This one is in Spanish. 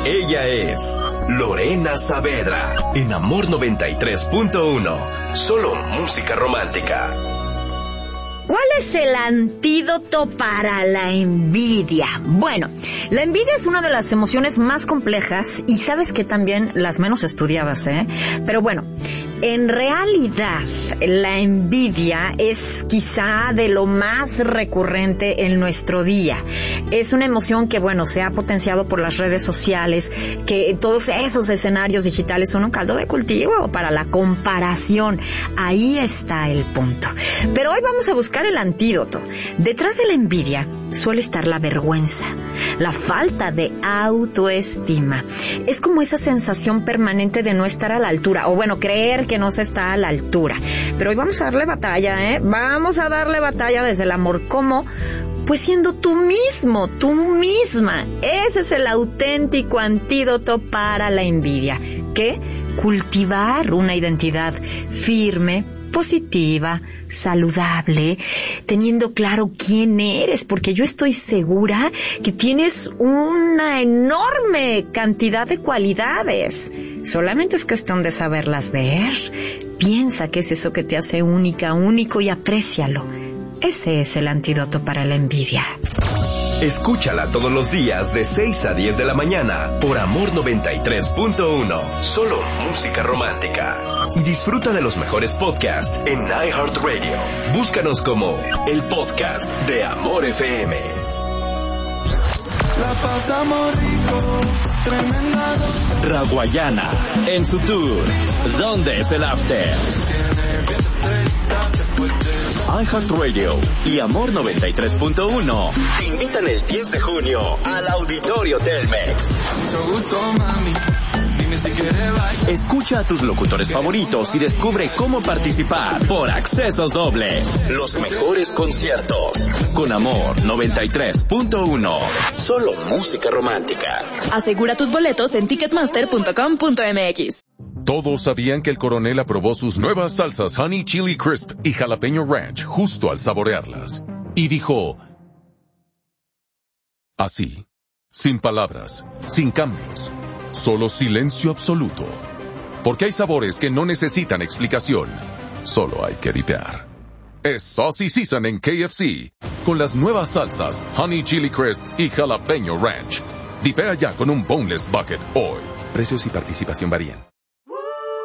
Ella es Lorena Saavedra, en Amor 93.1. Solo música romántica. ¿Cuál es el antídoto para la envidia? Bueno, la envidia es una de las emociones más complejas y sabes que también las menos estudiadas, ¿eh? Pero bueno, en realidad la envidia es quizá de lo más recurrente en nuestro día. Es una emoción que, bueno, se ha potenciado por las redes sociales, que todos esos escenarios digitales son un caldo de cultivo para la comparación. Ahí está el punto. Pero hoy vamos a buscar el antídoto. Detrás de la envidia suele estar la vergüenza, la falta de autoestima. Es como esa sensación permanente de no estar a la altura, o bueno, creer que no se está a la altura. Pero hoy vamos a darle batalla, ¿eh? Vamos a darle batalla desde el amor. ¿Cómo? Pues siendo tú mismo, tú misma. Ese es el auténtico antídoto para la envidia. ¿Qué? Cultivar una identidad firme, positiva, saludable, teniendo claro quién eres, porque yo estoy segura que tienes una enorme cantidad de cualidades. Solamente es cuestión de saberlas ver. Piensa qué es eso que te hace única, único y aprécialo. Ese es el antídoto para la envidia. Escúchala todos los días de 6 a 10 de la mañana por Amor 93.1. Solo música romántica. Y disfruta de los mejores podcasts en iHeartRadio. Búscanos como el podcast de Amor FM. La pasamos rico, tremenda. Raguayana, en su tour ¿Dónde es el After? iHeartRadio y Amor 93.1 te invitan el 10 de junio al Auditorio Telmex. Mucho gusto, mami. Dime si quieres bailar. Escucha a tus locutores favoritos y descubre cómo participar por accesos dobles. Los mejores conciertos con Amor 93.1. Solo música romántica. Asegura tus boletos en ticketmaster.com.mx. Todos sabían que el coronel aprobó sus nuevas salsas Honey Chili Crisp y Jalapeño Ranch justo al saborearlas. Y dijo, así, sin palabras, sin cambios, solo silencio absoluto. Porque hay sabores que no necesitan explicación, solo hay que dipear. Es Saucy Season en KFC, con las nuevas salsas Honey Chili Crisp y Jalapeño Ranch. Dipea ya con un Boneless Bucket hoy. Precios y participación varían.